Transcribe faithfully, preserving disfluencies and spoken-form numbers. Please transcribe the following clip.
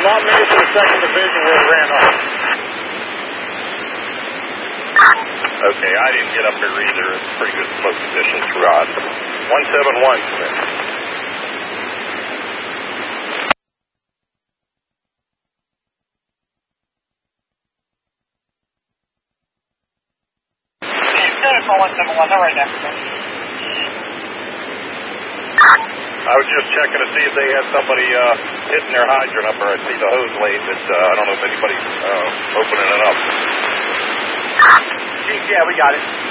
not made it to the second division where it ran off. Okay, I didn't get up there either. It's pretty good slope conditions throughout. one seven one, Smith. one seven one, they're right next to me. I was just checking to see if they had somebody uh, hitting their hydrant up there. I see the hose laid, but uh, I don't know if anybody's uh, opening it up. Yeah, we got it.